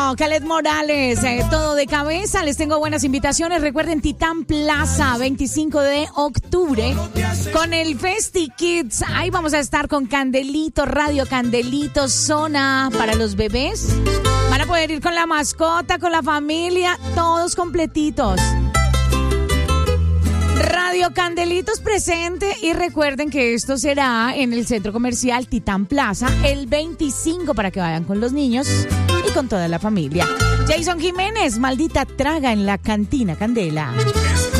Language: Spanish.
Bueno, Khaled Morales, todo de cabeza. Les tengo buenas invitaciones. Recuerden, Titán Plaza, 25 de octubre, con el Festi Kids. Ahí vamos a estar con Candelito, Radio Candelito, zona para los bebés. Van a poder ir con la mascota, con la familia, todos completitos. Radio Candelitos presente, y recuerden que esto será en el Centro Comercial Titán Plaza el 25 para que vayan con los niños y con toda la familia. Jason Jiménez, Maldita Traga en la Cantina Candela.